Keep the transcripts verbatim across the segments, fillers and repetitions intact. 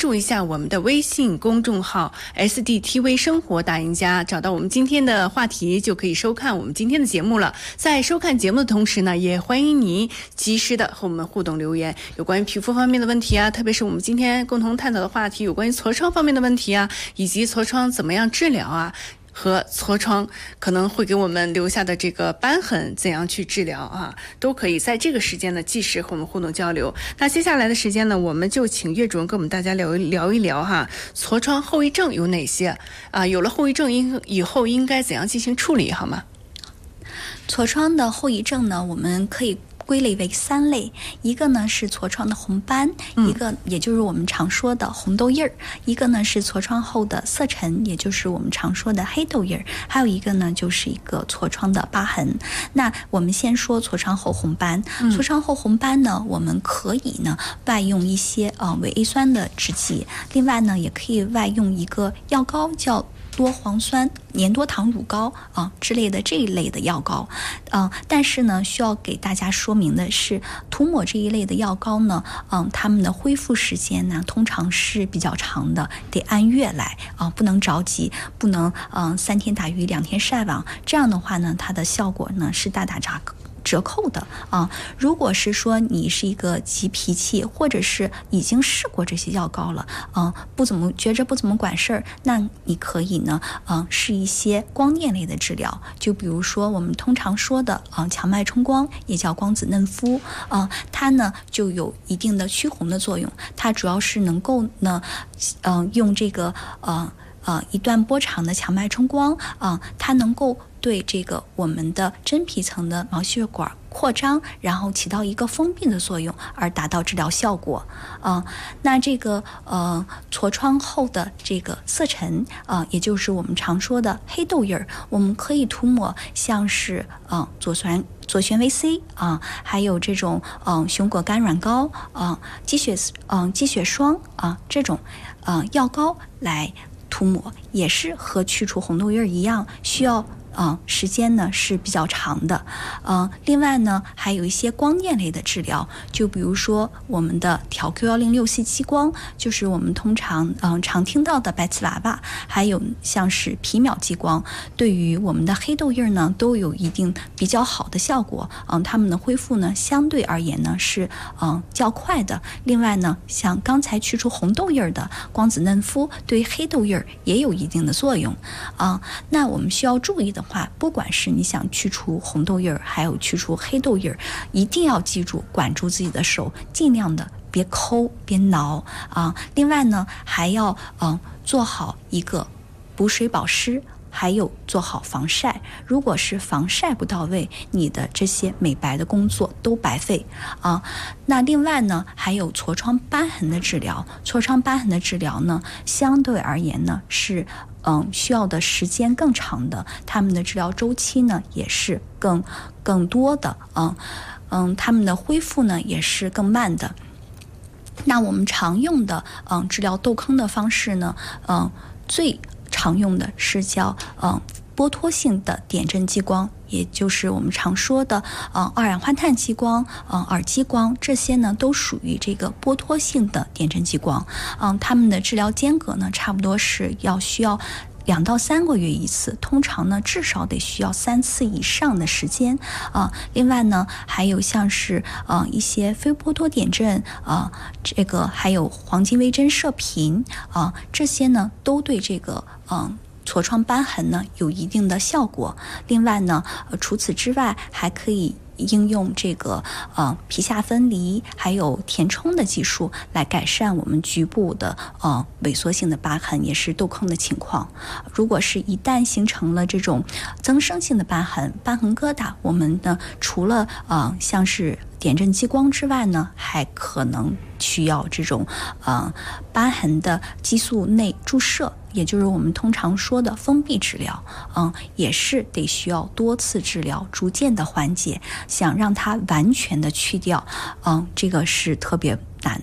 注一下我们的微信公众号 S D T V 生活大赢家，找到我们今天的话题就可以收看我们今天的节目了。在收看节目的同时呢，也欢迎你及时的和我们互动留言，有关于皮肤方面的问题啊，特别是我们今天共同探讨的话题，有关于痤疮方面的问题啊，以及痤疮怎么样治疗啊，和痤疮可能会给我们留下的这个瘢痕怎样去治疗啊，都可以在这个时间呢及时和我们互动交流。那接下来的时间呢，我们就请岳主任跟我们大家聊一聊一聊哈，痤疮后遗症有哪些啊？有了后遗症应以后应该怎样进行处理，好吗？ 痤疮的后遗症呢，我们可以归类为三类，一个呢是痤疮的红斑、嗯、一个也就是我们常说的红痘印儿，一个呢是痤疮后的色沉，也就是我们常说的黑痘印儿，还有一个呢就是一个痤疮的疤痕。那我们先说痤疮后红斑。痤疮后红斑呢，我们可以呢外用一些呃维 A 酸的制剂，另外呢也可以外用一个药膏叫多磺酸粘多糖乳膏啊、呃、之类的这一类的药膏，嗯、呃，但是呢，需要给大家说明的是，涂抹这一类的药膏呢，嗯、呃，它们的恢复时间呢，通常是比较长的，得按月来啊、呃，不能着急，不能嗯、呃、三天打鱼两天晒网，这样的话呢，它的效果呢是大打折扣。折扣的啊，如果是说你是一个急脾气，或者是已经试过这些药膏了，嗯，不怎么觉着不怎么管事儿，那你可以呢，嗯，试一些光电类的治疗，就比如说我们通常说的啊，强脉冲光，也叫光子嫩肤，啊，它呢就有一定的驱红的作用，它主要是能够呢，嗯，用这个呃呃一段波长的强脉冲光啊，它能够对这个我们的真皮层的毛细血管扩张，然后起到一个封闭的作用，而达到治疗效果。啊、呃，那这个呃痤疮后的这个色沉啊、呃，也就是我们常说的黑痘印儿，我们可以涂抹像是啊、呃、左旋左旋维 C 啊、呃，还有这种嗯、呃、熊果苷软膏啊、呃、鸡血嗯、呃、鸡血霜啊、呃、这种呃药膏来涂抹，也是和去除红痘印儿一样，需要啊、呃，时间呢是比较长的，呃，另外呢还有一些光电类的治疗，就比如说我们的调 Q 一零六 C 激光，就是我们通常嗯、呃、常听到的白瓷娃娃，还有像是皮秒激光，对于我们的黑痘印呢都有一定比较好的效果，嗯、呃，它们的恢复呢相对而言呢是嗯、呃、较快的。另外呢，像刚才去除红痘印的光子嫩肤，对于黑痘印也有一定的作用啊、呃。那我们需要注意的话，不管是你想去除红痘印儿，还有去除黑痘印儿，一定要记住管住自己的手，尽量的别抠别挠啊。另外呢，还要嗯做好一个补水保湿，还有做好防晒。如果是防晒不到位，你的这些美白的工作都白费啊。那另外呢，还有痤疮瘢痕的治疗。痤疮瘢痕的治疗呢，相对而言呢是嗯需要的时间更长的，他们的治疗周期呢也是更更多的，嗯嗯，他们的恢复呢也是更慢的。那我们常用的嗯治疗痘坑的方式呢，嗯最常用的是叫嗯波托性的点阵激光，也就是我们常说的呃二氧化碳激光、呃耳激光，这些呢都属于这个波托性的点阵激光。嗯、呃，它们的治疗间隔呢，差不多是要需要两到三个月一次，通常呢至少得需要三次以上的时间啊、呃。另外呢，还有像是呃一些非波托点阵啊、呃，这个还有黄金微针射频啊、呃，这些呢都对这个嗯。呃痤疮瘢痕呢有一定的效果。另外呢，呃，除此之外还可以应用这个呃皮下分离还有填充的技术来改善我们局部的呃萎缩性的疤痕，也是痘坑的情况。如果是一旦形成了这种增生性的疤痕、瘢痕疙瘩，我们呢除了呃像是点阵激光之外呢，还可能需要这种呃疤痕的激素内注射，也就是我们通常说的封闭治疗。嗯，也是得需要多次治疗，逐渐的缓解。想让它完全的去掉，嗯，这个是特别难的。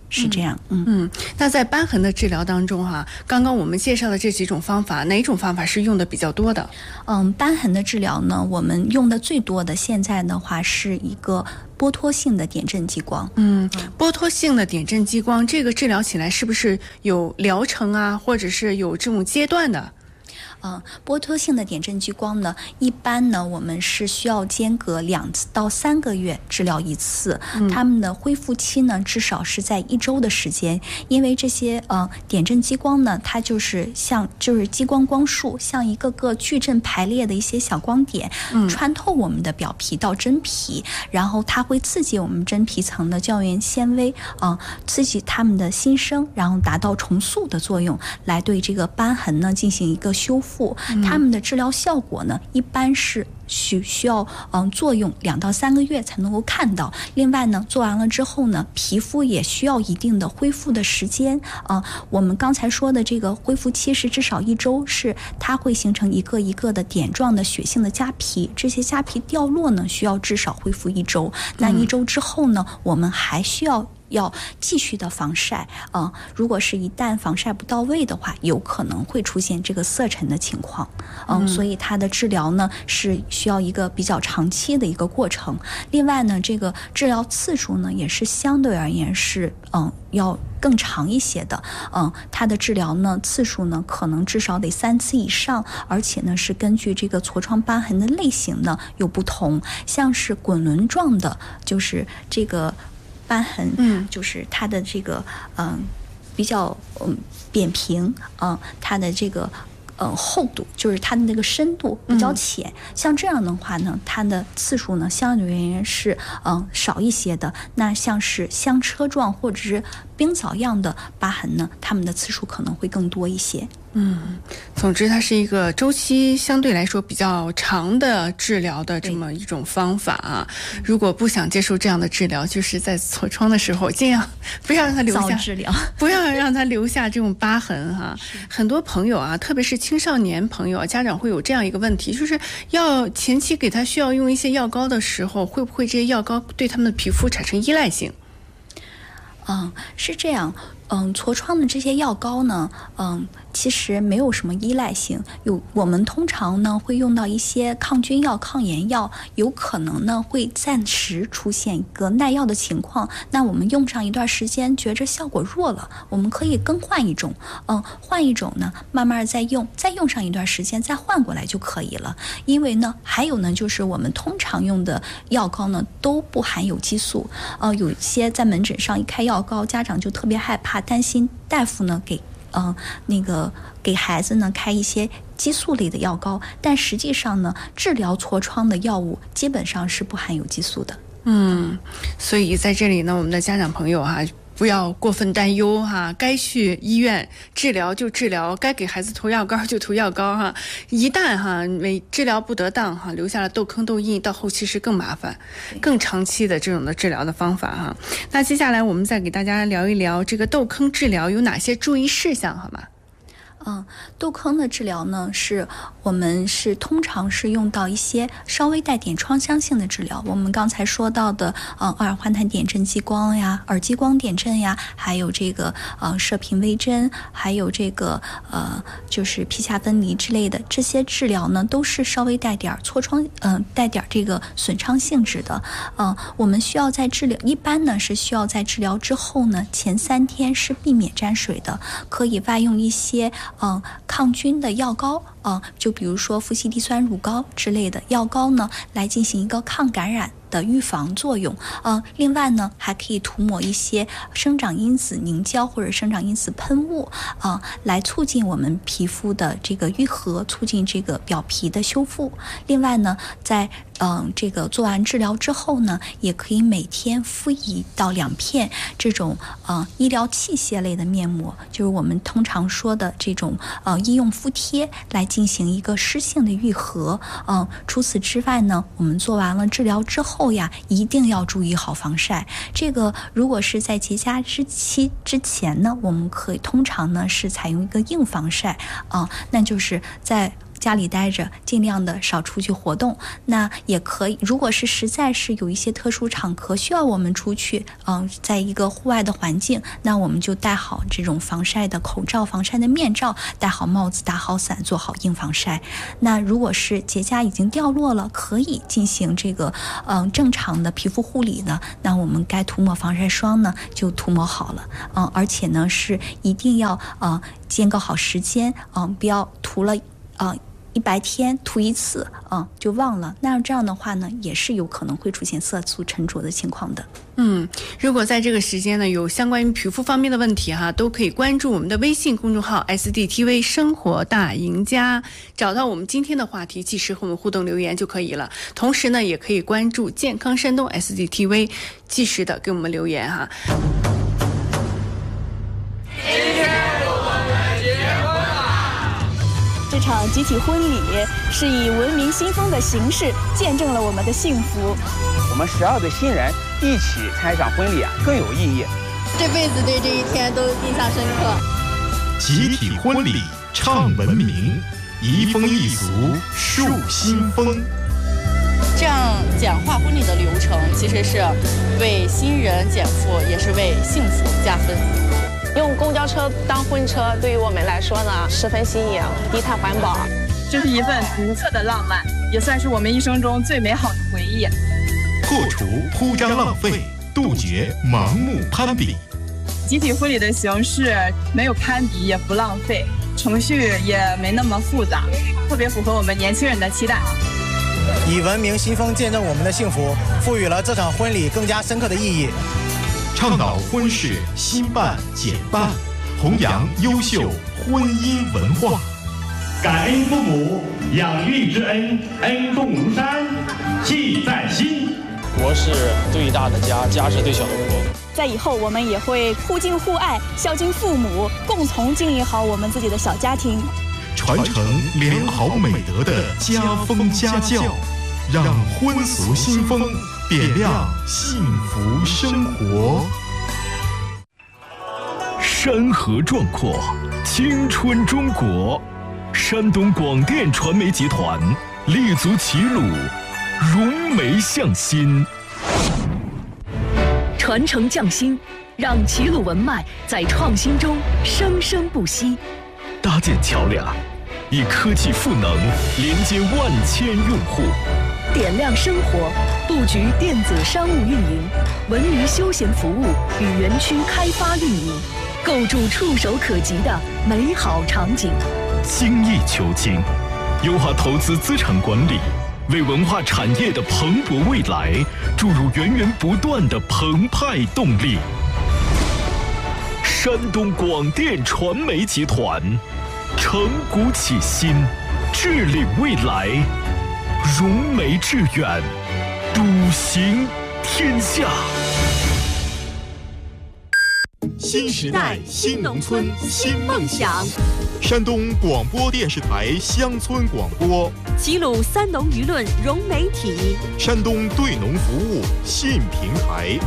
是这样。嗯嗯，那在斑痕的治疗当中哈、啊，刚刚我们介绍的这几种方法，哪种方法是用的比较多的？ 嗯，斑痕的治疗呢，我们用的最多的现在的话是一个波托性的点阵激光。 嗯，波托性的点阵激光，这个治疗起来是不是有疗程啊，或者是有这种阶段的？ 嗯，波托性的点阵激光呢，一般呢我们是需要间隔两到三个月治疗一次，嗯、他们的恢复期呢至少是在一周的时间，因为这些呃点阵激光呢，它就是像就是激光光束，像一个个矩阵排列的一些小光点，嗯、穿透我们的表皮到真皮，然后它会刺激我们真皮层的胶原纤维啊、呃，刺激它们的新生，然后达到重塑的作用，来对这个斑痕呢进行一个修复。他们的治疗效果呢，一般是需需要嗯作用两到三个月才能够看到。另外呢，做完了之后呢，皮肤也需要一定的恢复的时间啊、呃。我们刚才说的这个恢复期是至少一周，是它会形成一个一个的点状的血性的痂皮，这些痂皮掉落呢，需要至少恢复一周。那一周之后呢，我们还需要。要继续的防晒啊、呃，如果是一旦防晒不到位的话，有可能会出现这个色沉的情况，嗯，嗯所以它的治疗呢是需要一个比较长期的一个过程。另外呢，这个治疗次数呢也是相对而言是嗯要更长一些的，嗯，它的治疗呢次数呢可能至少得三次以上，而且呢是根据这个痤疮斑痕的类型呢有不同，像是滚轮状的，就是这个。斑痕，嗯，就是它的这个，嗯，比较嗯扁平，嗯，它的这个呃厚度，就是它的那个深度比较浅。嗯、像这样的话呢，它的次数呢相对而言是嗯少一些的。那像是香车状或者是冰枣样的疤痕呢，它们的次数可能会更多一些。 嗯，总之它是一个周期相对来说比较长的治疗的这么一种方法啊。如果不想接受这样的治疗，就是在痤疮的时候尽量不要让它留下治疗， 不要让它留下这种疤痕哈、啊。很多朋友啊，特别是青少年朋友啊，家长会有这样一个问题，就是要前期给他需要用一些药膏的时候，会不会这些药膏对他们的皮肤产生依赖性？ 嗯，是这样。嗯，痤疮的这些药膏呢，嗯，其实没有什么依赖性。有我们通常呢会用到一些抗菌药、抗炎药，有可能呢会暂时出现一个耐药的情况。那我们用上一段时间，觉着效果弱了，我们可以更换一种，嗯，换一种呢，慢慢再用，再用上一段时间，再换过来就可以了。因为呢，还有呢，就是我们通常用的药膏呢都不含有激素，呃，有一些在门诊上一开药膏，家长就特别害怕。担心大夫呢给呃那个给孩子呢开一些激素类的药膏，但实际上呢，治疗痤疮的药物基本上是不含有激素的。 嗯，所以在这里呢，我们的家长朋友哈、啊。不要过分担忧哈，该去医院治疗就治疗，该给孩子涂药膏就涂药膏哈。一旦哈没治疗不得当哈，留下了痘坑痘印，到后期是更麻烦、更长期的这种的治疗的方法哈。那接下来我们再给大家聊一聊这个痘坑治疗有哪些注意事项，好吗？ 嗯，痘坑的治疗呢，是我们是通常是用到一些稍微带点创伤性的治疗。我们刚才说到的，嗯，二氧化碳点阵激光呀、耳激光点阵呀，还有这个呃射频微针，还有这个呃就是皮下分离之类的这些治疗呢，都是稍微带点痤疮，嗯、呃，带点这个损伤性质的。嗯、呃，我们需要在治疗，一般呢是需要在治疗之后呢，前三天是避免沾水的，可以外用一些。嗯，抗菌的药膏，嗯，就比如说氟西地酸乳膏之类的药膏呢，来进行一个抗感染的预防作用。嗯，另外呢，还可以涂抹一些生长因子凝胶或者生长因子喷雾，啊、嗯，来促进我们皮肤的这个愈合，促进这个表皮的修复。另外呢，在嗯这个做完治疗之后呢，也可以每天敷一到两片这种嗯医疗器械类的面膜，就是我们通常说的这种呃医用敷贴，来进行一个湿性的愈合。嗯，除此之外呢，我们做完了治疗之后呀，一定要注意好防晒。这个如果是在结痂之期之前呢，我们可以通常呢是采用一个硬防晒啊、呃，那就是在家里待着，尽量的少出去活动。那也可以，如果是实在是有一些特殊场合需要我们出去，嗯、呃，在一个户外的环境，那我们就戴好这种防晒的口罩、防晒的面罩，戴好帽子、打好伞，做好硬防晒。那如果是结痂已经掉落了，可以进行这个嗯、呃、正常的皮肤护理的，那我们该涂抹防晒霜呢就涂抹好了，嗯、呃，而且呢是一定要呃间隔好时间，嗯、呃，不要涂了啊。呃一白天涂一次，嗯，就忘了。那这样的话呢，也是有可能会出现色素沉着的情况的。 嗯，如果在这个时间呢有相关于皮肤方面的问题哈，都可以关注我们的微信公众号 S D T V 生活大赢家，找到我们今天的话题，及时和我们互动留言就可以了。同时呢，也可以关注健康山东 S D T V， 及时的给我们留言哈。 这场集体婚礼是以文明新风的形式见证了我们的幸福。 我们十二对新人一起参与一场婚礼啊，更有意义。 这辈子对这一天都印象深刻。 集体婚礼唱文明，移风易俗树新风。 这样简化婚礼的流程，其实是为新人减负，也是为幸福加分。 用公交车当婚车，对于我们来说呢，十分新颖，低碳环保。 这是一份独特的浪漫，也算是我们一生中最美好的回忆。 破除铺张浪费，杜绝盲目攀比。 集体婚礼的形式没有攀比，也不浪费，程序也没那么复杂，特别符合我们年轻人的期待。 以文明新风见证我们的幸福，赋予了这场婚礼更加深刻的意义。 倡导婚事新办简办，弘扬优秀婚姻文化。 感恩父母养育之恩，恩重如山，记在心。 国是最大的家，家是最小的国。 在以后，我们也会互敬互爱，孝敬父母，共同经营好我们自己的小家庭， 传承良好美德的家风家教，让婚俗新风点亮幸福生活。 山河壮阔，青春中国。山东广电传媒集团立足齐鲁，融媒向心， 传承匠心，让齐鲁文脉在创新中生生不息。 搭建桥梁，以科技赋能连接万千用户。 点亮生活，布局电子商务运营、文娱休闲服务与园区开发运营，构筑触手可及的美好场景。 精益求精，优化投资资产管理，为文化产业的蓬勃未来注入源源不断的澎湃动力。山东广电传媒集团，承古启新，治理未来，融媒致远，笃行天下。 新时代新农村新梦想。山东广播电视台乡村广播， 齐鲁三农舆论融媒体， 山东对农服务信平台。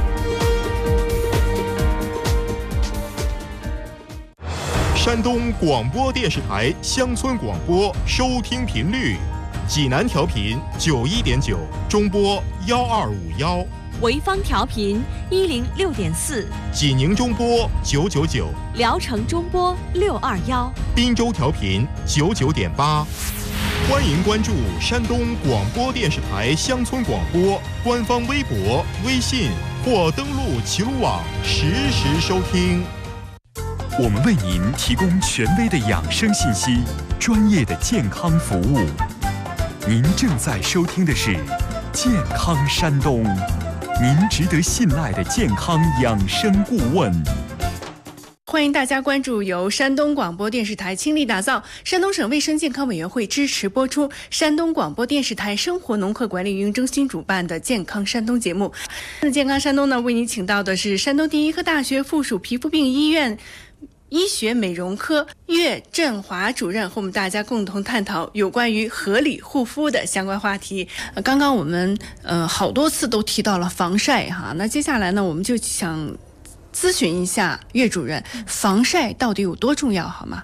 山东广播电视台乡村广播收听频率：济南调频九一点九，中波幺二五幺。 潍坊调频一零六点四， 济宁中波九九九， 聊城中波六二幺， 滨州调频九九点八。欢迎关注山东广播电视台乡村广播官方微博、微信或登录齐鲁网实时收听。 我们为您提供权威的养生信息，专业的健康服务。您正在收听的是健康山东，您值得信赖的健康养生顾问。 欢迎大家关注由山东广播电视台倾力打造、山东省卫生健康委员会支持播出、山东广播电视台生活农客管理运营中心主办的健康山东节目。健康山东呢，为您请到的是山东第一科大学附属皮肤病医院医学美容科岳振华主任，和我们大家共同探讨有关于合理护肤的相关话题。呃、刚刚我们呃好多次都提到了防晒哈，那接下来呢，我们就想咨询一下岳主任，防晒到底有多重要好吗？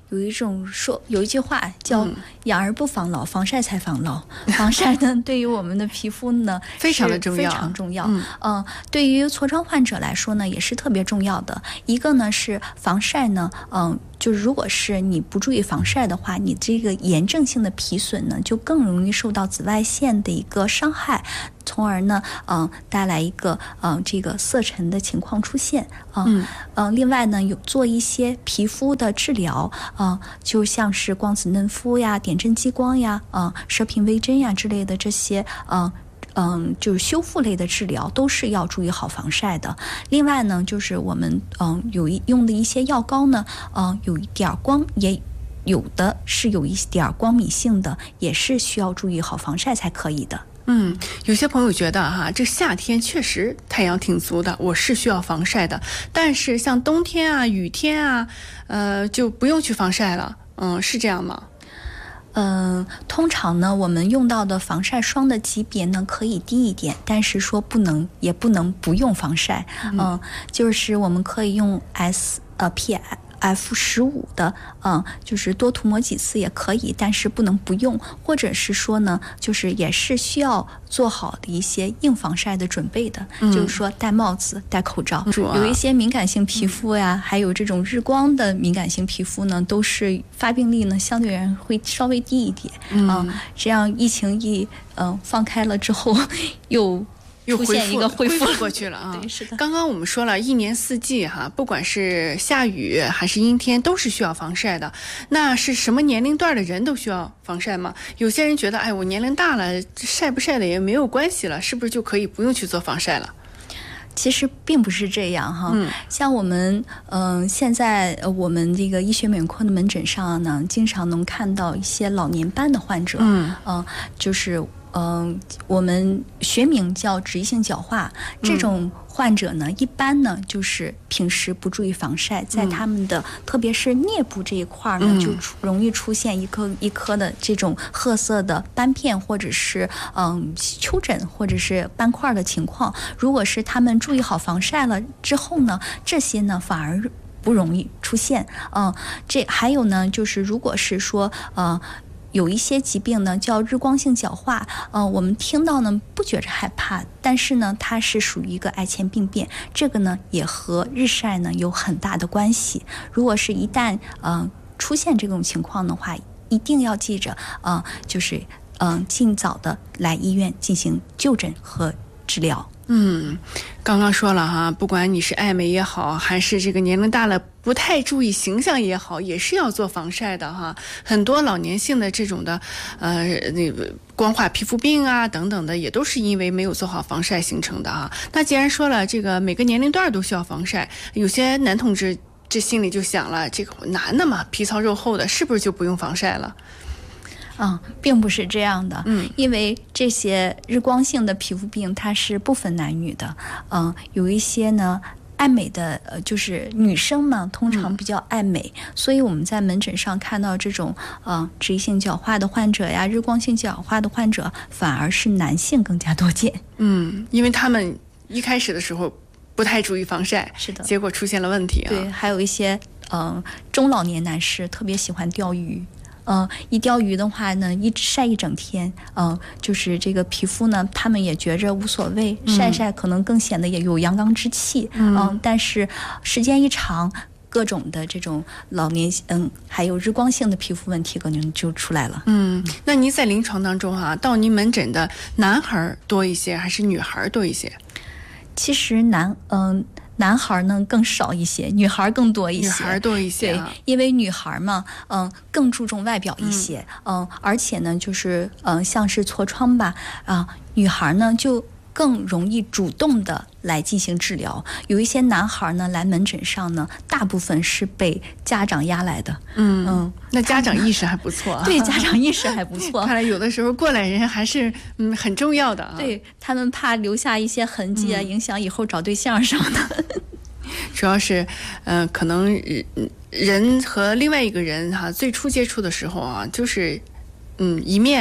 有一种说有一句话叫养儿不防老，防晒才防老。防晒呢，对于我们的皮肤呢非常的重要， 非常重要。嗯、呃，对于痤疮患者来说呢，也是特别重要的。一个呢是防晒呢，嗯、呃。就是如果是你不注意防晒的话，你这个炎症性的皮损呢，就更容易受到紫外线的一个伤害，从而呢，嗯、呃，带来一个嗯、呃、这个色沉的情况出现。呃、嗯嗯、呃，另外呢，有做一些皮肤的治疗，嗯、呃，就像是光子嫩肤呀、点阵激光呀、嗯、呃、射频微针呀之类的这些，嗯、呃。嗯，就是修复类的治疗都是要注意好防晒的。另外呢，就是我们嗯有一用的一些药膏呢，嗯有一点光，也有的是有一点光敏性的，也是需要注意好防晒才可以的。 嗯，有些朋友觉得哈，这夏天确实太阳挺足的，我是需要防晒的。但是像冬天啊、雨天啊，呃，就不用去防晒了。嗯，是这样吗？ 嗯、呃，通常呢，我们用到的防晒霜的级别呢可以低一点，但是说不能也不能不用防晒。嗯、呃，就是我们可以用 S 呃 P F 十五的，嗯，就是多涂抹几次也可以，但是不能不用，或者是说呢，就是也是需要做好的一些硬防晒的准备的，嗯、就是说戴帽子、戴口罩。啊、有一些敏感性皮肤呀，嗯、还有这种日光的敏感性皮肤呢，都是发病率呢相对而言会稍微低一点。嗯，呃、这样疫情一嗯、呃、放开了之后，又。 又出现一个恢复过去了啊！ 对，是的。 刚刚我们说了一年四季哈，不管是下雨还是阴天，都是需要防晒的。那是什么年龄段的人都需要防晒吗？有些人觉得，哎，我年龄大了，晒不晒的也没有关系了，是不是就可以不用去做防晒了？ 其实并不是这样哈，嗯、像我们嗯、呃，现在我们这个医学美容科的门诊上呢，经常能看到一些老年斑的患者，嗯、呃，就是。嗯、呃，我们学名叫脂溢性角化，这种患者呢，嗯、一般呢就是平时不注意防晒，在他们的、嗯、特别是颞部这一块呢，嗯、就容易出现一颗一颗的这种褐色的斑片，或者是嗯丘疹，或者是斑块的情况。如果是他们注意好防晒了之后呢，这些呢反而不容易出现。嗯、呃，这还有呢，就是如果是说呃。有一些疾病呢叫日光性角化，呃，我们听到呢不觉着害怕，但是呢它是属于一个癌前病变，这个呢也和日晒呢有很大的关系。如果是一旦呃出现这种情况的话，一定要记着，呃，就是嗯、呃、尽早的来医院进行就诊和治疗。 嗯，刚刚说了哈，不管你是爱美也好，还是这个年龄大了不太注意形象也好，也是要做防晒的哈。很多老年性的这种的，呃，那个光化皮肤病啊等等的，也都是因为没有做好防晒形成的哈。那既然说了这个每个年龄段都需要防晒，有些男同志这心里就想了，这个男的嘛，皮糙肉厚的，是不是就不用防晒了？ 嗯，并不是这样的。嗯，因为这些日光性的皮肤病它是不分男女的。嗯，有一些呢爱美的，呃，就是女生嘛，通常比较爱美，嗯、所以我们在门诊上看到这种呃脂溢性角化的患者呀，日光性角化的患者，反而是男性更加多见。 嗯，因为他们一开始的时候不太注意防晒， 是的， 结果出现了问题啊。 对，还有一些嗯、呃、中老年男士特别喜欢钓鱼。呃，一钓鱼的话呢，一晒一整天，嗯、呃，就是这个皮肤呢，他们也觉着无所谓，嗯、晒晒可能更显得也有阳刚之气，嗯、呃，但是时间一长，各种的这种老年嗯，还有日光性的皮肤问题可能就出来了。 嗯，那您在临床当中哈、啊，到您门诊的男孩多一些还是女孩多一些？ 其实男嗯。呃男孩呢更少一些，女孩更多一些。 女孩多一些、 啊，对，因为女孩嘛，嗯、呃，更注重外表一些，嗯、呃，而且呢，就是嗯、呃，像是痤疮吧，啊、呃，女孩呢就更容易主动的来进行治疗。有一些男孩呢来门诊上呢，大部分是被家长押来的。 嗯嗯，那家长意识还不错、啊。 对，家长意识还不错。 看来有的时候过来人还是嗯很重要的啊。 对，他们怕留下一些痕迹啊，嗯、影响以后找对象什么的。 主要是，嗯、呃，可能人和另外一个人哈、啊，最初接触的时候啊，就是，嗯，一面。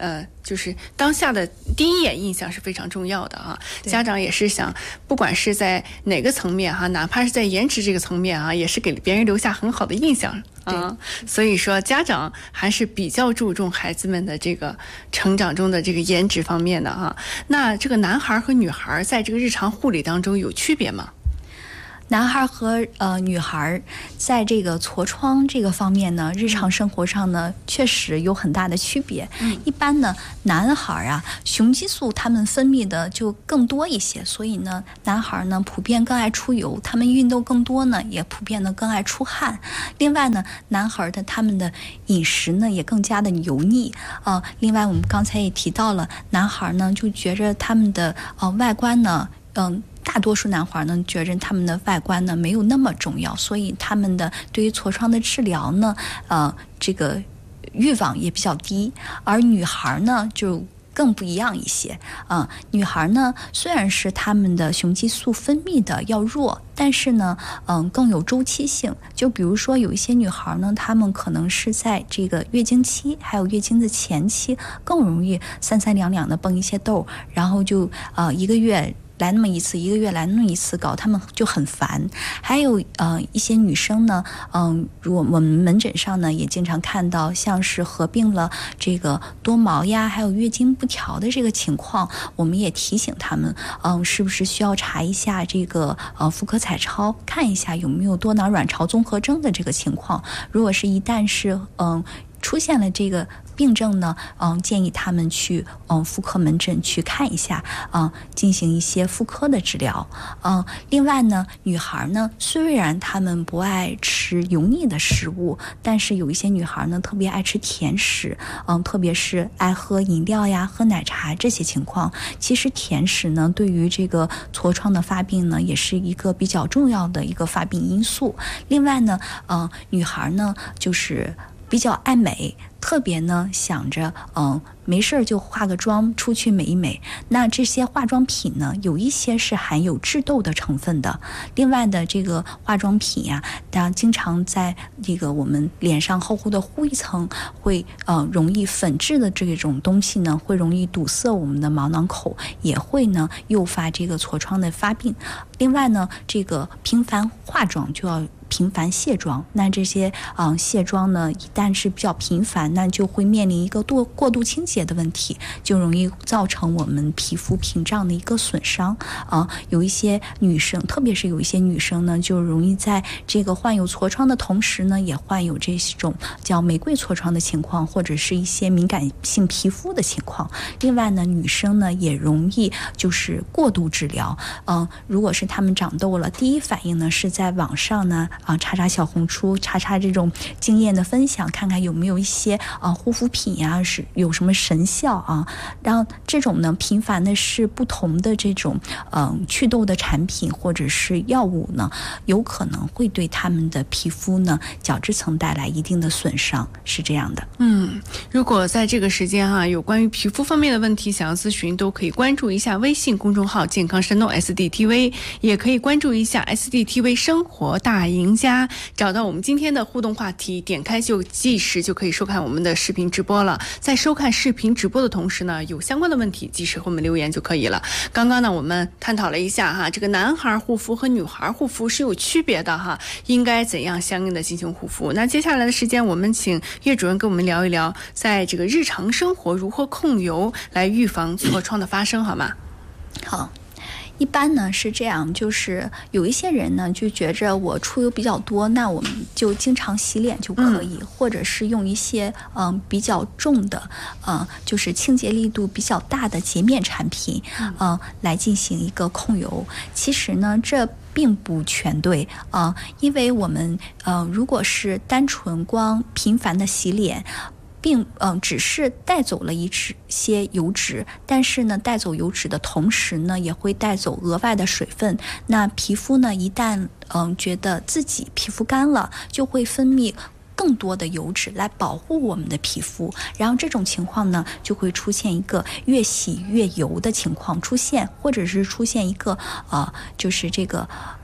呃，就是当下的第一眼印象是非常重要的啊。家长也是想，不管是在哪个层面哈、啊，哪怕是在颜值这个层面啊，也是给别人留下很好的印象啊。所以说，家长还是比较注重孩子们的这个成长中的这个颜值方面的哈。那这个男孩和女孩在这个日常护理当中有区别吗？ 男孩和呃女孩在这个痤疮这个方面呢，日常生活上呢确实有很大的区别。嗯，一般呢，男孩啊，雄激素他们分泌的就更多一些，所以呢，男孩呢普遍更爱出油，他们运动更多呢，也普遍的更爱出汗。另外呢，男孩的他们的饮食呢也更加的油腻啊、呃。另外，我们刚才也提到了，男孩呢就觉着他们的呃外观呢，嗯、呃。大多数男孩呢，觉着他们的外观呢没有那么重要，所以他们的对于痤疮的治疗呢，呃，这个欲望也比较低。而女孩呢，就更不一样一些啊、呃。女孩呢，虽然是她们的雄激素分泌的要弱，但是呢，嗯、呃，更有周期性。就比如说有一些女孩呢，她们可能是在这个月经期，还有月经的前期，更容易三三两两的崩一些痘，然后就呃一个月来那么一次，一个月来那么一次，搞他们就很烦。还有呃一些女生呢，嗯、呃，我我们门诊上呢也经常看到，像是合并了这个多毛呀，还有月经不调的这个情况，我们也提醒他们，嗯、呃，是不是需要查一下这个呃妇科彩超，看一下有没有多囊卵巢综合征的这个情况。如果是一旦是嗯、呃、出现了这个病症呢，嗯，建议他们去嗯妇科门诊去看一下，嗯，进行一些妇科的治疗。嗯，另外呢，女孩呢，虽然她们不爱吃油腻的食物，但是有一些女孩呢，特别爱吃甜食，嗯，特别是爱喝饮料呀、喝奶茶这些情况。其实甜食呢，对于这个痤疮的发病呢，也是一个比较重要的一个发病因素。另外呢，嗯，女孩呢，就是比较爱美，特别呢想着嗯没事就化个妆出去美一美。那这些化妆品呢，有一些是含有致痘的成分的。另外的这个化妆品呀、啊，当然经常在这个我们脸上厚厚的糊一层，会呃容易粉质的这种东西呢，会容易堵塞我们的毛囊口，也会呢诱发这个痤疮的发病。另外呢，这个频繁化妆就要频繁卸妆，那这些啊、呃、卸妆呢，一旦是比较频繁，那就会面临一个过过度清洁的问题，就容易造成我们皮肤屏障的一个损伤啊、呃。有一些女生，特别是有一些女生呢，就容易在这个患有痤疮的同时呢，也患有这种叫玫瑰痤疮的情况，或者是一些敏感性皮肤的情况。另外呢，女生呢也容易就是过度治疗，嗯、呃，如果是她们长痘了，第一反应呢是在网上呢。啊，查查小红书，查查这种经验的分享，看看有没有一些啊护肤品呀、啊，是有什么神效啊？然后这种呢，频繁的是不同的这种嗯、呃、祛痘的产品或者是药物呢，有可能会对他们的皮肤呢角质层带来一定的损伤，是这样的。 嗯，如果在这个时间哈、啊，有关于皮肤方面的问题想要咨询，都可以关注一下微信公众号“健康山东 S D T V”， 也可以关注一下 S D T V 生活大赢家，找到我们今天的互动话题，点开就即时就可以收看我们的视频直播了。在收看视频直播的同时呢，有相关的问题及时和我们留言就可以了。刚刚呢，我们探讨了一下哈，这个男孩护肤和女孩护肤是有区别的哈，应该怎样相应的进行护肤。那接下来的时间，我们请叶主任跟我们聊一聊，在这个日常生活如何控油来预防痤疮的发生，好吗？ 好。一般呢是这样，就是有一些人呢就觉着我出油比较多，那我们就经常洗脸就可以，嗯、或者是用一些嗯、呃、比较重的呃就是清洁力度比较大的洁面产品，嗯、呃、来进行一个控油。其实呢这并不全对啊、呃，因为我们呃如果是单纯光频繁的洗脸。并嗯、呃、只是带走了一些油脂，但是呢带走油脂的同时呢，也会带走额外的水分。那皮肤呢一旦嗯、呃、觉得自己皮肤干了，就会分泌更多的油脂来保护我们的皮肤，然后这种情况呢就会出现一个越洗越油的情况出现，或者是出现一个呃就是这个呃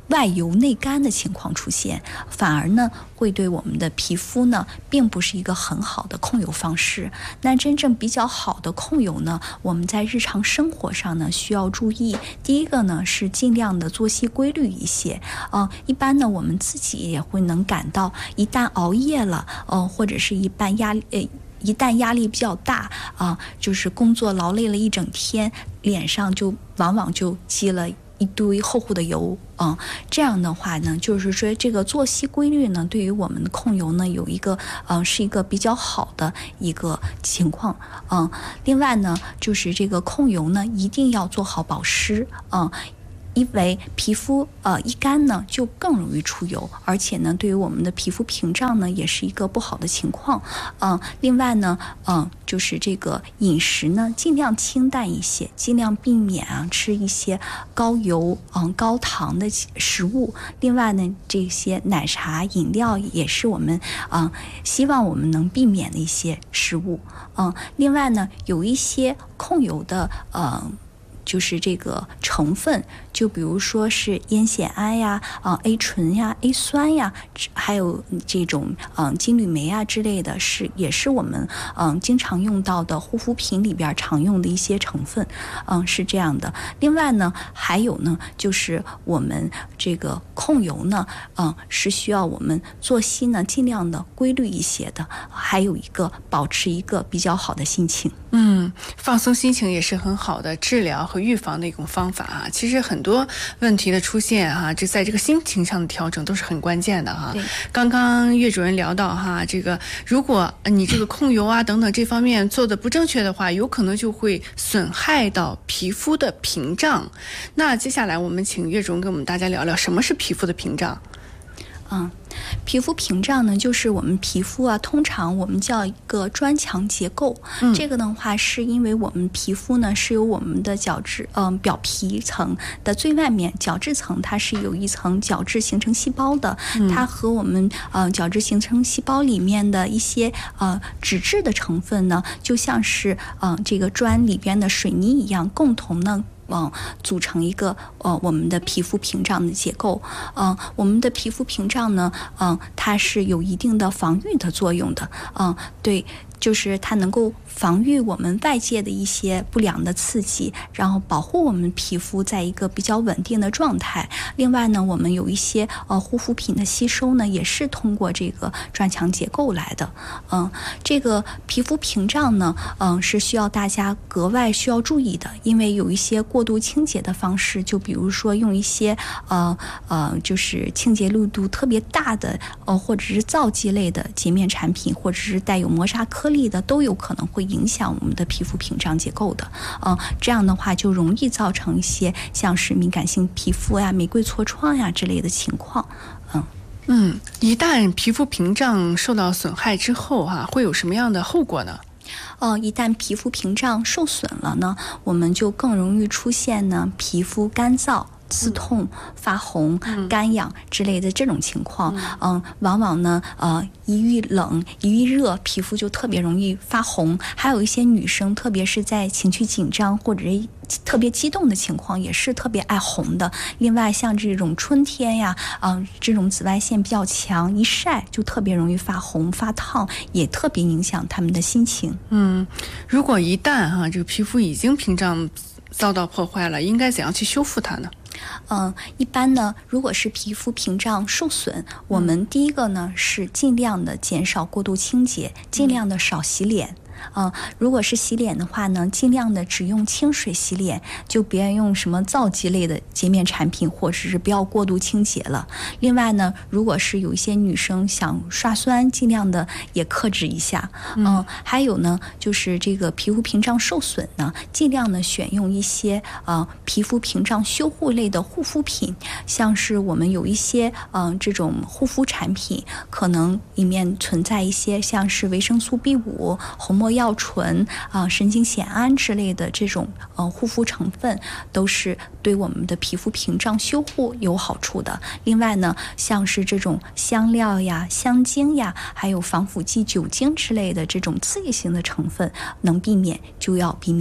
外油内干的情况出现，反而呢会对我们的皮肤呢并不是一个很好的控油方式。那真正比较好的控油呢，我们在日常生活上呢需要注意。第一个呢是尽量的作息规律一些，呃，一般呢我们自己也会能感到，一旦熬夜了，呃，或者是一般压力呃。一旦压力比较大啊、呃，就是工作劳累了一整天，脸上就往往就积了一堆厚厚的油啊、呃。这样的话呢，就是说这个作息规律呢，对于我们的控油呢，有一个呃是一个比较好的一个情况嗯、呃。另外呢，就是这个控油呢，一定要做好保湿啊。呃因为皮肤呃一干呢，就更容易出油，而且呢，对于我们的皮肤屏障呢，也是一个不好的情况。嗯、呃，另外呢，嗯、呃，就是这个饮食呢，尽量清淡一些，尽量避免啊吃一些高油、嗯、呃、高糖的食物。另外呢，这些奶茶、饮料也是我们啊、呃、希望我们能避免的一些食物。嗯、呃，另外呢，有一些控油的呃。就是这个成分，就比如说是烟酰胺呀、啊、呃、A 醇呀、A 酸呀，还有这种嗯、呃、金缕梅啊之类的，是也是我们嗯、呃、经常用到的护肤品里边常用的一些成分，嗯、呃、是这样的。另外呢，还有呢，就是我们这个控油呢，嗯、呃、是需要我们作息呢尽量的规律一些的，还有一个保持一个比较好的心情。 嗯，放松心情也是很好的治疗和预防的一种方法啊。其实很多问题的出现哈、啊，这在这个心情上的调整都是很关键的哈、啊。刚刚岳主任聊到哈，这个如果你这个控油啊等等这方面做的不正确的话，有可能就会损害到皮肤的屏障。那接下来我们请岳主任跟我们大家聊聊什么是皮肤的屏障。 嗯，皮肤屏障呢，就是我们皮肤啊，通常我们叫一个砖墙结构。嗯、这个的话，是因为我们皮肤呢是由我们的角质，嗯、呃，表皮层的最外面角质层，它是有一层角质形成细胞的。嗯、它和我们呃角质形成细胞里面的一些呃脂质的成分呢，就像是呃这个砖里边的水泥一样，共同呢。嗯，组成一个呃我们的皮肤屏障的结构。嗯、呃，我们的皮肤屏障呢，嗯、呃，它是有一定的防御的作用的。嗯、呃，对。就是它能够防御我们外界的一些不良的刺激，然后保护我们皮肤在一个比较稳定的状态。另外呢，我们有一些呃护肤品的吸收呢，也是通过这个砖墙结构来的。嗯，这个皮肤屏障呢，嗯，是需要大家格外需要注意的，因为有一些过度清洁的方式，就比如说用一些呃呃就是清洁力度特别大的呃或者是皂基类的洁面产品，或者是带有磨砂颗粒的，都有可能会影响我们的皮肤屏障结构的。呃，这样的话就容易造成一些像是敏感性皮肤呀、玫瑰痤疮呀之类的情况。嗯嗯，一旦皮肤屏障受到损害之后哈、啊，会有什么样的后果呢？ 呃，一旦皮肤屏障受损了呢，我们就更容易出现呢皮肤干燥、刺痛、发红、干痒之类的这种情况。嗯、呃，往往呢，呃，一遇冷一遇热，皮肤就特别容易发红。还有一些女生，特别是在情绪紧张或者是特别激动的情况，也是特别爱红的。另外，像这种春天呀，啊、呃，这种紫外线比较强，一晒就特别容易发红、发烫，也特别影响他们的心情。 嗯，如果一旦哈、啊、这个皮肤已经屏障遭到破坏了，应该怎样去修复它呢？ 嗯，一般呢，如果是皮肤屏障受损，我们第一个呢是尽量的减少过度清洁，尽量的少洗脸。呃，如果是洗脸的话呢，尽量的只用清水洗脸，就别用什么皂基类的洁面产品，或者是不要过度清洁了。另外呢，如果是有一些女生想刷酸，尽量的也克制一下。嗯、呃，还有呢，就是这个皮肤屏障受损呢，尽量的选用一些呃皮肤屏障修护类的护肤品，像是我们有一些呃这种护肤产品，可能里面存在一些像是维生素 B 五、红墨药醇啊、呃、神经酰胺之类的这种呃护肤成分，都是对我们的皮肤屏障修护有好处的。另外呢，像是这种香料呀、香精呀，还有防腐剂、酒精之类的这种刺激性的成分，能避免就要避免。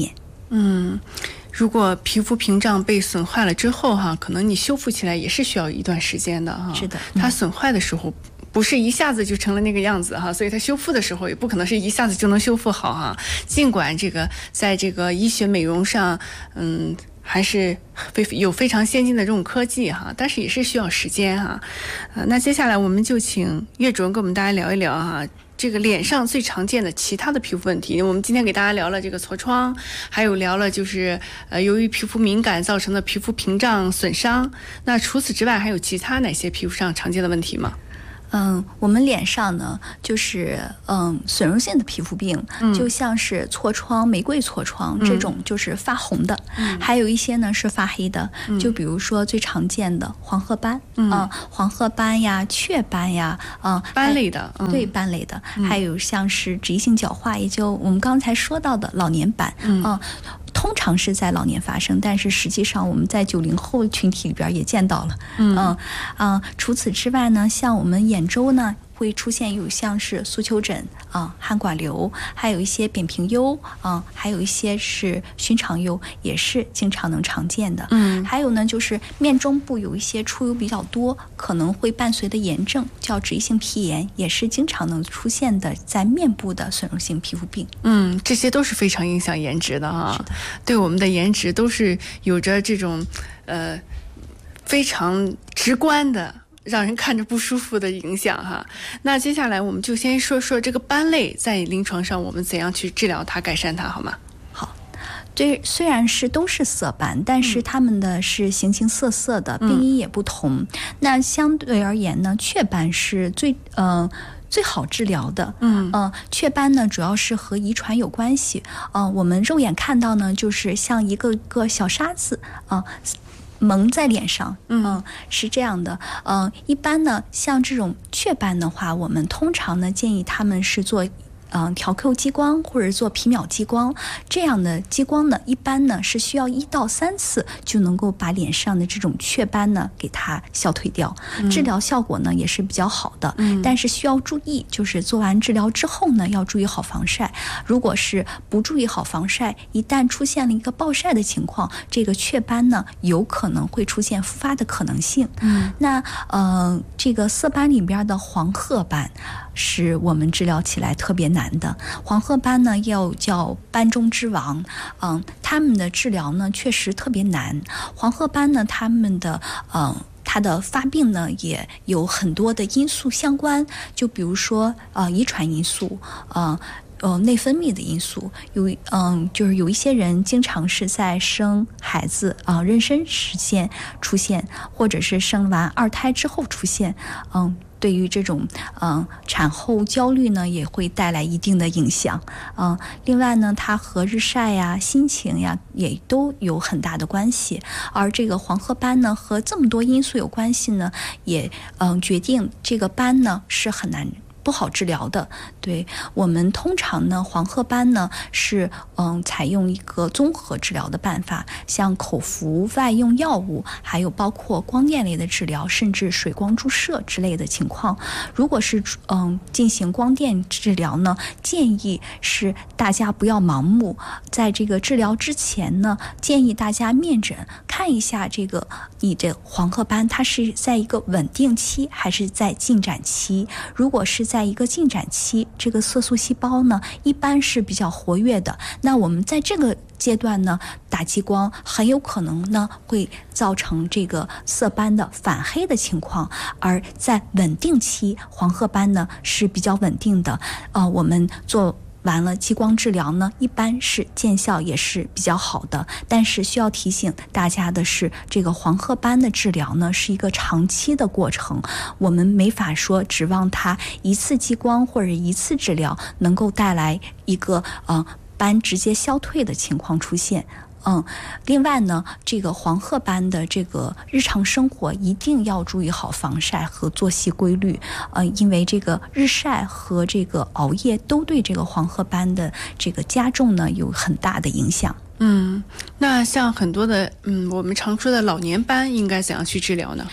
嗯，如果皮肤屏障被损坏了之后哈，可能你修复起来也是需要一段时间的哈。 是的， 它损坏的时候不是一下子就成了那个样子哈，所以它修复的时候也不可能是一下子就能修复好哈。尽管这个在这个医学美容上，嗯，还是非有非常先进的这种科技哈，但是也是需要时间哈。呃，那接下来我们就请岳主任跟我们大家聊一聊哈。这个脸上最常见的其他的皮肤问题，我们今天给大家聊了这个痤疮，还有聊了就是呃由于皮肤敏感造成的皮肤屏障损伤。那除此之外，还有其他哪些皮肤上常见的问题吗？ 嗯，我们脸上呢，就是嗯损溶性的皮肤病，嗯、就像是痤疮、玫瑰痤疮、嗯、这种就是发红的，嗯、还有一些呢是发黑的，嗯、就比如说最常见的黄褐斑，嗯、呃，黄褐斑呀、雀斑呀，嗯、呃， 斑类的，嗯、 对斑类的，嗯、还有像是脂溢性角化，也就我们刚才说到的老年斑，嗯。呃通常是在老年发生，但是实际上我们在九零后群体里边也见到了。嗯嗯、呃、除此之外呢，像我们眼周呢会出现有像是sus丘疹啊、汗管瘤，还有一些扁平疣啊，还有一些是寻常疣，也是经常能常见的。嗯，还有呢就是面中部有一些出油比较多，可能会伴随的炎症叫脂溢性皮炎，也是经常能出现的在面部的损溶性皮肤病。 嗯，这些都是非常影响颜值的啊，的对我们的颜值都是有着这种呃非常直观的让人看着不舒服的影响哈。那接下来我们就先说说这个斑类在临床上我们怎样去治疗它、改善它，好吗？ 好，对，虽然是都是色斑，但是它们的是形形色色的，病因也不同。嗯、那相对而言呢，雀斑是最呃。最好治疗的，嗯呃，雀斑呢主要是和遗传有关系，呃，我们肉眼看到呢，就是像一个个小沙子啊。呃蒙在脸上，嗯、呃，是这样的，嗯、呃，一般呢，像这种雀斑的话，我们通常呢建议他们是做。嗯，调扣激光或者做皮秒激光，这样的激光呢，一般呢是需要一到三次就能够把脸上的这种雀斑呢给它消退掉，嗯、治疗效果呢也是比较好的。嗯，但是需要注意，就是做完治疗之后呢，要注意好防晒。如果是不注意好防晒，一旦出现了一个暴晒的情况，这个雀斑呢有可能会出现复发的可能性。嗯，那呃，这个色斑里边的黄褐斑是我们治疗起来特别难的。黄褐斑呢又叫斑中之王，嗯，他们的治疗呢确实特别难。黄褐斑呢，他们的嗯。它的发病呢也有很多的因素相关，就比如说呃遗传因素，呃呃内分泌的因素，有嗯就是有一些人经常是在生孩子啊、呃、妊娠时间出现，或者是生完二胎之后出现，嗯。对于这种嗯、呃、产后焦虑呢，也会带来一定的影响。嗯、呃，另外呢，它和日晒呀、心情呀也都有很大的关系。而这个黄褐斑呢，和这么多因素有关系呢，也嗯、呃、决定这个斑呢是很难。不好治疗的。对，我们通常呢，黄褐斑呢是嗯采用一个综合治疗的办法，像口服、外用药物，还有包括光电类的治疗，甚至水光注射之类的情况。如果是嗯进行光电治疗呢，建议是大家不要盲目，在这个治疗之前呢，建议大家面诊看一下这个你的黄褐斑它是在一个稳定期还是在进展期。如果是在一个进展期，这个色素细胞呢一般是比较活跃的，那我们在这个阶段呢打激光很有可能呢会造成这个色斑的反黑的情况，而在稳定期黄褐斑呢是比较稳定的，呃，我们做完了激光治疗呢，一般是见效也是比较好的。但是需要提醒大家的是，这个黄褐斑的治疗呢是一个长期的过程，我们没法说指望它一次激光或者一次治疗能够带来一个呃斑直接消退的情况出现。嗯，另外呢，这个黄褐斑的这个日常生活一定要注意好防晒和作息规律，呃，因为这个日晒和这个熬夜都对这个黄褐斑的这个加重呢有很大的影响。 嗯，那像很多的嗯我们常说的老年斑应该怎样去治疗呢？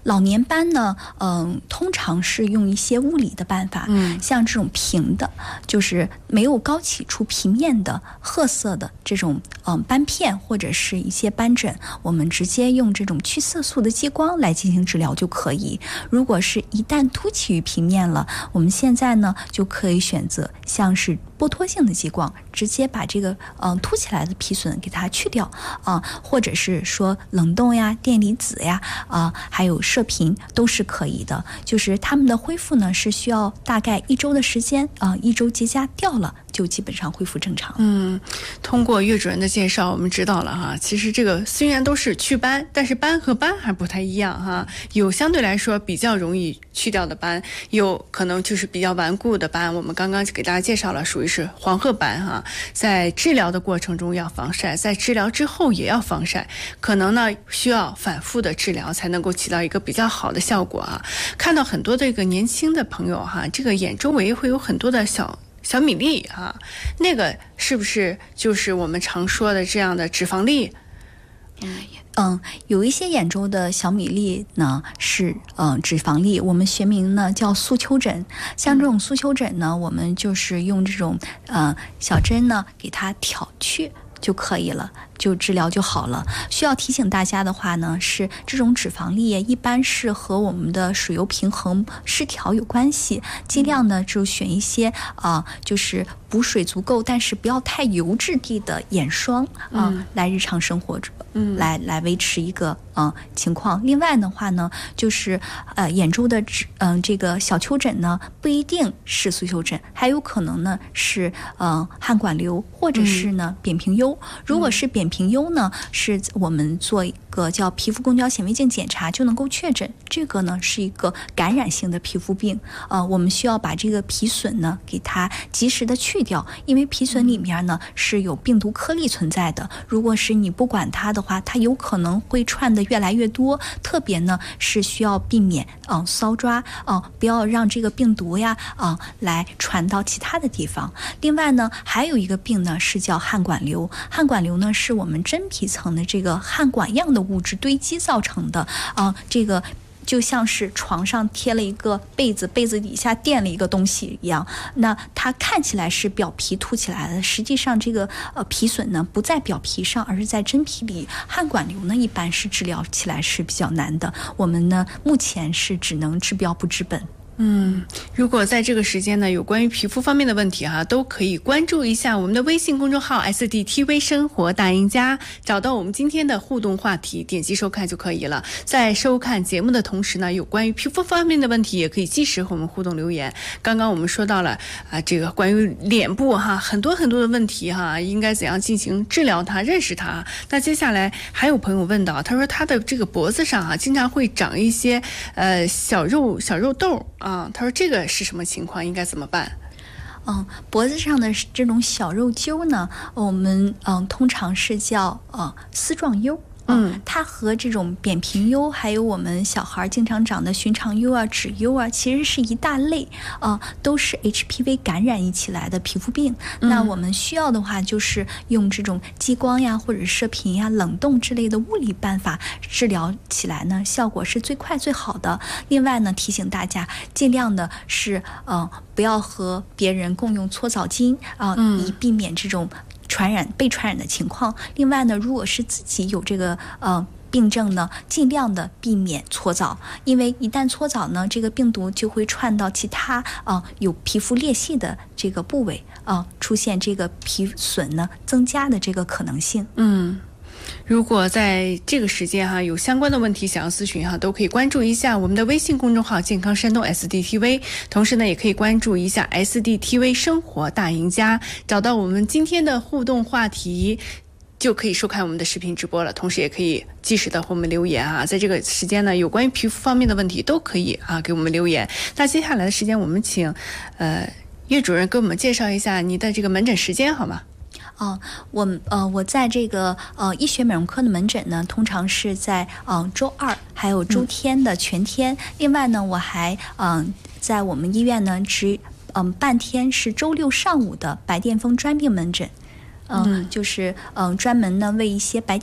老年斑呢，嗯，通常是用一些物理的办法，嗯，像这种平的，就是没有高起出皮面的褐色的这种嗯斑片或者是一些斑疹，我们直接用这种去色素的激光来进行治疗就可以。如果是一旦凸起于皮面了，我们现在呢就可以选择像是剥脱性的激光，直接把这个嗯凸起来的皮损给它去掉啊、呃，或者是说冷冻呀、电离子呀啊、呃，还有射频都是可以的。就是它们的恢复呢是需要大概一周的时间啊、呃，一周结痂掉了就基本上恢复正常。 嗯，通过岳主任的介绍，我们知道了哈，其实这个虽然都是祛斑，但是斑和斑还不太一样哈，有相对来说比较容易去掉的斑，有可能就是比较顽固的斑。我们刚刚给大家介绍了，属于是黄褐斑哈，在治疗的过程中要防晒，在治疗之后也要防晒，可能呢需要反复的治疗才能够起到一个比较好的效果啊。看到很多这个年轻的朋友哈，这个眼周围会有很多的小小米粒啊，那个是不是就是我们常说的这样的脂肪粒？ 嗯嗯，有一些眼周的小米粒呢是嗯脂肪粒，我们学名呢叫素丘疹。像这种素丘疹呢，我们就是用这种呃小针呢给它挑去就可以了，就治疗就好了。需要提醒大家的话呢，是这种脂肪粒一般是和我们的水油平衡失调有关系，尽量呢就选一些啊、呃，就是补水足够，但是不要太油质地的眼霜啊、呃嗯，来日常生活中。嗯，来来维持一个呃情况。另外的话呢，就是呃眼周的嗯、呃、这个小丘疹呢，不一定是素丘疹，还有可能呢是呃汗管瘤或者是呢、嗯、扁平疣。如果是扁平疣呢，是我们做一个叫皮肤公交显微镜检查就能够确诊，这个呢是一个感染性的皮肤病。呃，我们需要把这个皮损呢给它及时的去掉，因为皮损里面呢是有病毒颗粒存在的。如果是你不管它的话，它有可能会串的越来越多，特别呢是需要避免啊、呃、搔抓啊、呃，不要让这个病毒呀啊、呃、来传到其他的地方。另外呢，还有一个病呢是叫汗管瘤，汗管瘤呢是我们真皮层的这个汗管样的物质堆积造成的啊、呃，这个。就像是床上贴了一个被子，被子底下垫了一个东西一样，那它看起来是表皮凸起来的，实际上这个呃皮损呢不在表皮上，而是在真皮里。汗管瘤呢一般是治疗起来是比较难的，我们呢目前是只能治标不治本。 嗯，如果在这个时间呢，有关于皮肤方面的问题哈、啊，都可以关注一下我们的微信公众号 S D T V 生活大赢家，找到我们今天的互动话题，点击收看就可以了。在收看节目的同时呢，有关于皮肤方面的问题，也可以及时和我们互动留言。刚刚我们说到了啊，这个关于脸部哈，很多很多的问题哈，应该怎样进行治疗它、认识它。那接下来还有朋友问到，他说他的这个脖子上啊，经常会长一些呃小肉小肉痘啊。啊，他说这个是什么情况，应该怎么办？ 嗯，脖子上的这种小肉揪呢，我们嗯通常是叫呃丝状疣。嗯，它和这种扁平疣，还有我们小孩经常长的寻常疣啊、脂疣啊，其实是一大类啊、呃，都是 H P V 感染引起来的皮肤病。嗯、那我们需要的话，就是用这种激光呀，或者射频呀、冷冻之类的物理办法治疗起来呢，效果是最快最好的。另外呢，提醒大家尽量的是呃不要和别人共用搓澡巾啊、呃嗯，以避免这种传染被传染的情况。另外呢，如果是自己有这个呃病症呢，尽量的避免搓澡，因为一旦搓澡呢，这个病毒就会串到其他啊、呃、有皮肤裂隙的这个部位啊、呃，出现这个皮损呢增加的这个可能性。 嗯。如果在这个时间哈有相关的问题想要咨询哈，都可以关注一下我们的微信公众号健康山东 S D T V， 同时呢也可以关注一下 S D T V 生活大赢家，找到我们今天的互动话题，就可以收看我们的视频直播了。同时也可以及时的和我们留言啊，在这个时间呢有关于皮肤方面的问题都可以啊给我们留言。那接下来的时间我们请呃岳主任给我们介绍一下你的这个门诊时间好吗？ 哦，我呃，我在这个呃医学美容科的门诊呢，通常是在嗯、呃、周二还有周天的全天。嗯、另外呢，我还嗯、呃、在我们医院呢只嗯、呃、半天是周六上午的白癜风专病门诊，呃、嗯，就是嗯、呃、专门呢为一些白癜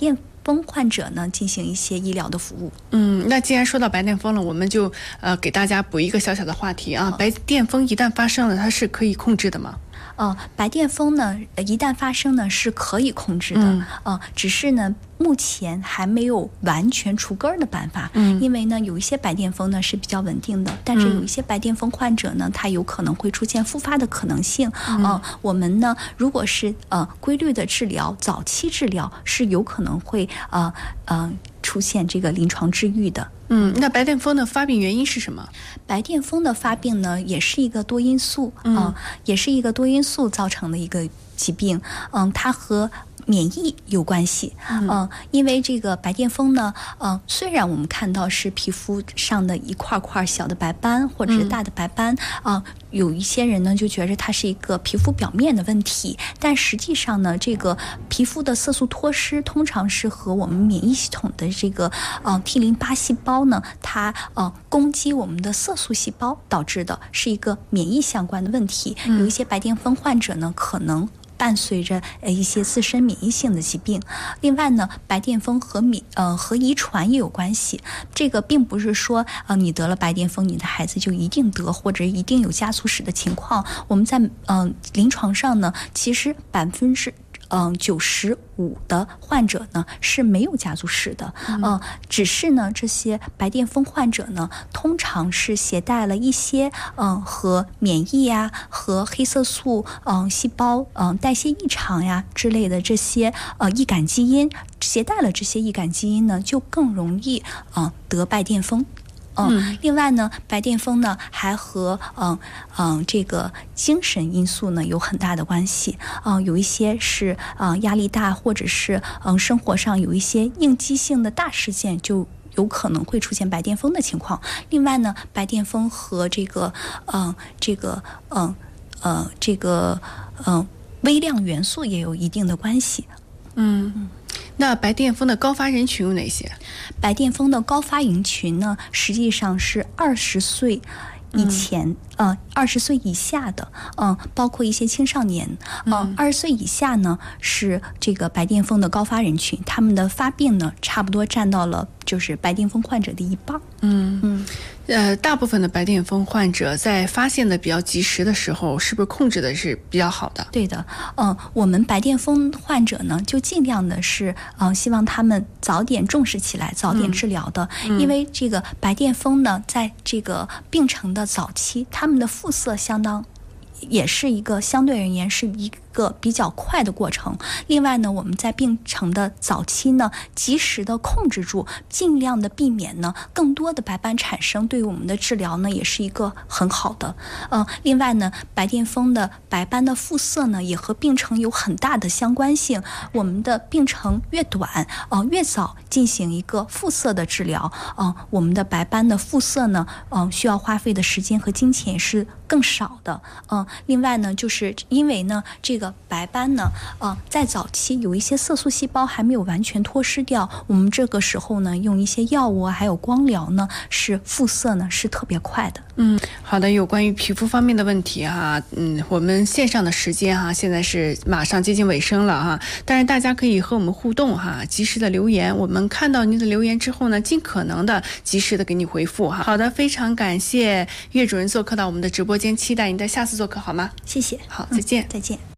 风患者呢进行一些医疗的服务。 嗯，那既然说到白癜风了，我们就呃给大家补一个小小的话题啊，白癜风一旦发生了，它是可以控制的吗？ 呃，白癜风呢，一旦发生呢是可以控制的， 嗯、 呃，只是呢目前还没有完全除根儿的办法。 嗯， 因为呢有一些白癜风呢是比较稳定的，但是有一些白癜风患者呢，他有可能会出现复发的可能性。嗯、呃，我们呢如果是呃规律的治疗，早期治疗是有可能会呃呃出现这个临床治愈的。 嗯，那白癜风的发病原因是什么？ 白癜风的发病呢，也是一个多因素，嗯、呃，也是一个多因素造成的一个疾病。嗯、呃，它和免疫有关系。嗯、呃，因为这个白癜风呢，呃，虽然我们看到是皮肤上的一块块小的白斑或者是大的白斑，啊、嗯呃，有一些人呢就觉得它是一个皮肤表面的问题，但实际上呢，这个皮肤的色素脱失通常是和我们免疫系统的这个呃 T 淋巴细胞呢，它呃攻击我们的色素细胞导致的，是一个免疫相关的问题。嗯、有一些白癜风患者呢，可能伴随着呃一些自身免疫性的疾病。另外呢，白癜风和免呃和遗传也有关系。这个并不是说呃你得了白癜风，你的孩子就一定得或者一定有家族史的情况。我们在嗯、呃、临床上呢，其实百分之嗯，九十五的患者呢是没有家族史的，嗯、呃，只是呢这些白癜风患者呢，通常是携带了一些嗯、呃、和免疫呀、和黑色素嗯、呃、细胞嗯、呃、代谢异常呀之类的这些呃易感基因，携带了这些易感基因呢，就更容易嗯、呃、得白癜风。嗯，另外呢，白癜风呢还和嗯嗯这个精神因素呢有很大的关系。嗯，有一些是嗯压力大，或者是嗯生活上有一些应激性的大事件，就有可能会出现白癜风的情况。另外呢，白癜风和这个嗯这个嗯呃这个嗯微量元素也有一定的关系。 嗯。那白癜风的高发人群有哪些？ 白癜风的高发人群呢，实际上是二十岁以前，嗯、呃，二十岁以下的，嗯、呃，包括一些青少年，嗯、呃，二十岁以下呢是这个白癜风的高发人群，他们的发病呢差不多占到了就是白癜风患者的一半。 嗯嗯，呃，大部分的白癜风患者在发现的比较及时的时候，是不是控制的是比较好的？ 对的，嗯、呃，我们白癜风患者呢，就尽量的是，嗯、呃，希望他们早点重视起来，早点治疗的，嗯、因为这个白癜风呢，在这个病程的早期，他们的复色相当。也是一个相对而言是一个比较快的过程。另外呢，我们在病程的早期呢，及时的控制住，尽量的避免呢更多的白斑产生，对于我们的治疗呢也是一个很好的。嗯、呃，另外呢，白癜风的白斑的复色呢也和病程有很大的相关性。我们的病程越短，呃，越早进行一个复色的治疗，嗯、呃，我们的白斑的复色呢，嗯、呃，需要花费的时间和金钱是更少的，嗯、呃。另外呢，就是因为呢，这个白斑呢，呃，在早期有一些色素细胞还没有完全脱失掉，我们这个时候呢，用一些药物还有光疗呢，是复色呢是特别快的。 嗯，好的，有关于皮肤方面的问题哈，嗯，我们线上的时间哈，现在是马上接近尾声了哈，但是大家可以和我们互动哈，及时的留言，我们看到您的留言之后呢，尽可能的及时的给你回复哈。好的，非常感谢岳主任做客到我们的直播间，期待您的下次做客好吗？ 谢谢， 好，再见、 嗯、再见。